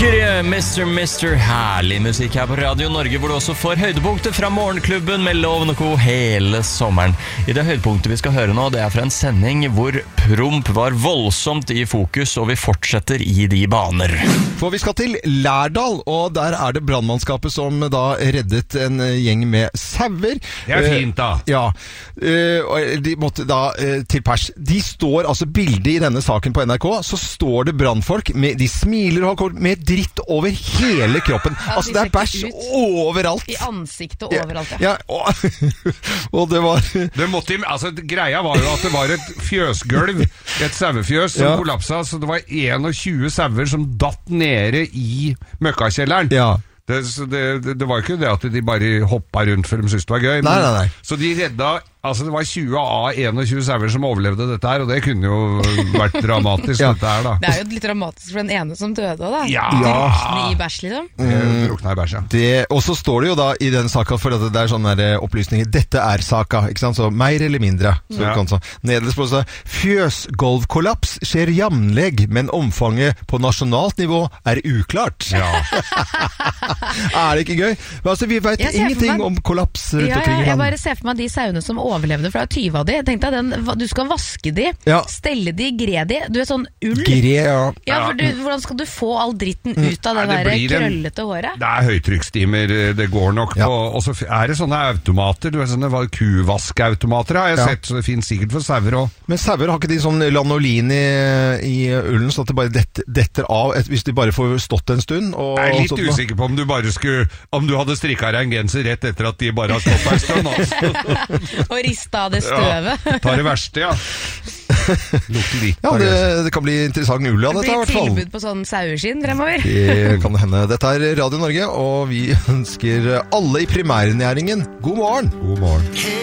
Mr. Herlig musikk her på Radio Norge, hvor du også får høydepunkter fra Morgenklubben med Loven og Co. hele sommeren. I det høydepunktet vi skal høre nå, det er fra en sending hvor promp var voldsomt i fokus, og vi fortsetter i de baner. For vi skal til Lærdal, og der er det brannmannskapet som da reddet en gjeng med sauer. Det er fint da. Ja, og de måtte da til pers. De står, altså bildet i denne saken på NRK, så står det brannfolk, de smiler og har med dritt over hele kroppen. Ja, altså det er bæsj overalt. I ansiktet og overalt, ja. Og det var... greia var jo at det var et fjøsgulv, et sauefjøs som kollapsa, så det var 21 sauer som datt nede i møkkakjelleren. Ja. Det var ikke det at de bare hoppet rundt for de syntes det var gøy. Nei. Så de redda, altså det var 20 av 21 sauer som overlevde dette her, og det kunne jo vært dramatisk dette her da. Det er jo litt dramatisk for den ene som døde da. Ja. Drukne i bæsj liksom. Drukna i bæsj, ja. Og så står det jo da i den saka, for at det er sånne der opplysninger, dette er saka, ikke sant? Så mer eller mindre. Nederst på det, fjøsgolvkollaps skjer jamnleg, men omfanget på nasjonalt nivå er uklart. Ja. Er det ikke gøy? Men altså, vi vet ingenting om kollaps rundt omkring. Jeg bare ser for meg de sauene som overlevde fra 20 av de. Jeg tenkte at du skal vaske de, stelle de, gre de. Du er sånn ull. Hvordan skal du få all dritten ut av det der krøllete håret? Det er høytrykksstimer, det går nok på. Og så er det sånne automater, du vet sånne kuvaskeautomater har jeg sett, så det finnes sikkert for sauer også. Men sauer har ikke de sånn lanolin i ullen, så at det bare detter av hvis de bare får stått en stund? Jeg er litt usikker på om du hadde strikket deg en genser rett etter at de bare har stått på en stund. Altså. Og rista av det støvet. Ja, tar det verste, Lukter litt. Ja, det kan bli interessant ull av dette, i hvert fall. Det blir tilbud på sånn saueskinn fremover. Det kan hende. Dette er Radio Norge, og vi ønsker alle i primærnæringen god morgen. God morgen.